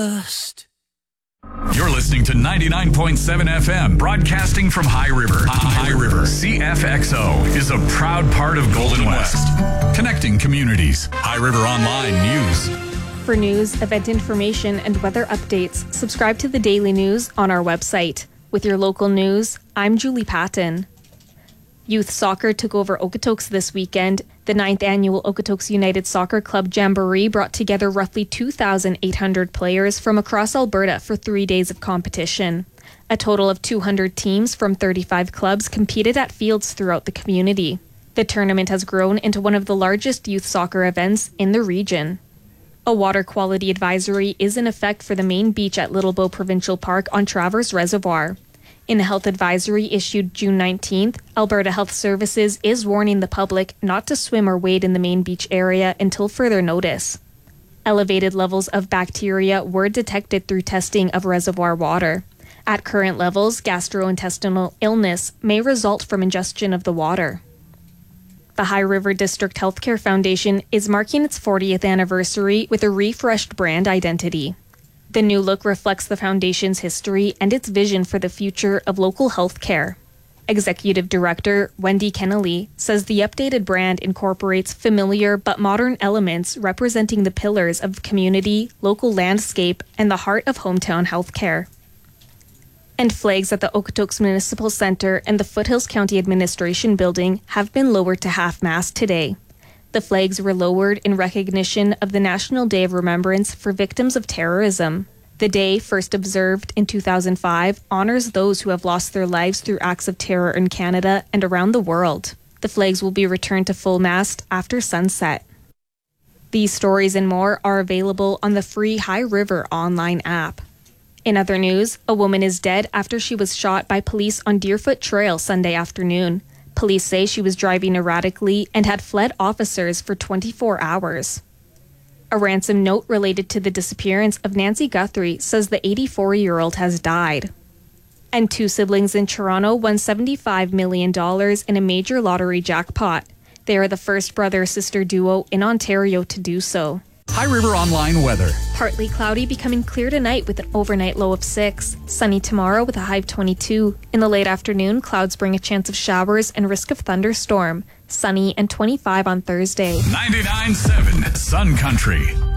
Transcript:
You're listening to 99.7 FM, broadcasting from High River. High River. CFXO is a proud part of Golden West, connecting communities. High River Online News. For news, event information, and weather updates, subscribe to the Daily News on our website. With your local news, I'm Julie Patton. Youth soccer took over Okotoks this weekend. The 9th annual Okotoks United Soccer Club Jamboree brought together roughly 2,800 players from across Alberta for 3 days of competition. A total of 200 teams from 35 clubs competed at fields throughout the community. The tournament has grown into one of the largest youth soccer events in the region. A water quality advisory is in effect for the main beach at Littlebow Provincial Park on Travers Reservoir. In a health advisory issued June 19th, Alberta Health Services is warning the public not to swim or wade in the main beach area until further notice. Elevated levels of bacteria were detected through testing of reservoir water. At current levels, gastrointestinal illness may result from ingestion of the water. The High River District Healthcare Foundation is marking its 40th anniversary with a refreshed brand identity. The new look reflects the foundation's history and its vision for the future of local health care. Executive Director Wendy Kennelly says the updated brand incorporates familiar but modern elements representing the pillars of community, local landscape, and the heart of hometown healthcare. And flags at the Okotoks Municipal Centre and the Foothills County Administration Building have been lowered to half-mast today. The flags were lowered in recognition of the National Day of Remembrance for Victims of Terrorism. The day, first observed in 2005, honors those who have lost their lives through acts of terror in Canada and around the world. The flags will be returned to full mast after sunset. These stories and more are available on the free High River online app. In other news, a woman is dead after she was shot by police on Deerfoot Trail Sunday afternoon. Police say she was driving erratically and had fled officers for 24 hours. A ransom note related to the disappearance of Nancy Guthrie says the 84-year-old has died. And two siblings in Toronto won $75 million in a major lottery jackpot. They are the first brother-sister duo in Ontario to do so. High River Online weather. Partly cloudy, becoming clear tonight with an overnight low of 6. Sunny tomorrow with a high of 22. In the late afternoon, clouds bring a chance of showers and risk of thunderstorm. Sunny and 25 on Thursday. 99.7 Sun Country.